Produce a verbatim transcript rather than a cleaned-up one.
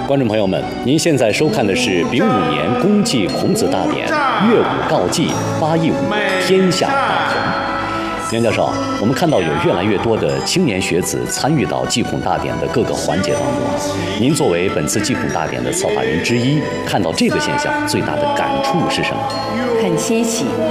观众朋友们，您现在收看的是丙午年公祭孔子大典，乐舞告祭，八佾舞，天下大同。杨教授，我们看到有越来越多的青年学子参与到祭孔大典的各个环节当中。您作为本次祭孔大典的策划人之一，看到这个现象最大的感触是什么？ 很稀奇。